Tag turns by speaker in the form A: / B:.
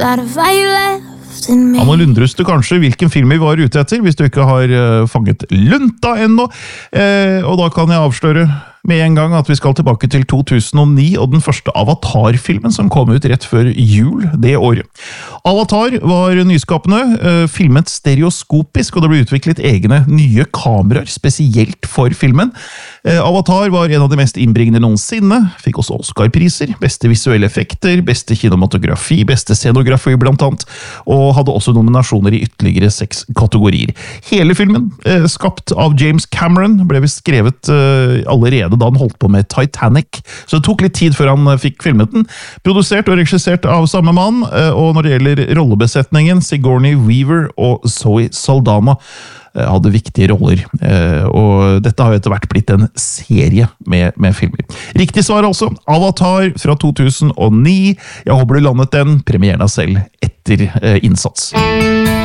A: that if I left in me.
B: Ja, nå lundres du kanskje hvilken film vi var ute etter, hvis du ikke har fanget lunta ennå. Og da kan jeg avsløre med en gang at vi skal tilbake til 2009 og den første Avatar-filmen som kom ut rett før jul det året. Avatar var nyskapende, filmet stereoskopisk, og det ble utviklet egne nye kameraer spesielt for filmen. Avatar var en av de mest innbringende noensinne, fikk også Oscar-priser, beste visuelle effekter, beste kinematografi, beste scenografi blant annet, og hadde også nominasjoner i ytterligere 6 kategorier. Hele filmen, skapt av James Cameron, ble skrevet allerede da han holdt på med Titanic, så det tok litt tid før han fikk filmet den. Produsert og regissert av samme mann, og når det gjelder rollebesetningen, Sigourney Weaver og Zoe Saldana hadde viktige roller, og dette har jo etter hvert blitt en serie med filmer. Riktig svar altså, Avatar fra 2009. Jeg håper du landet den, premieren av selv etter innsats.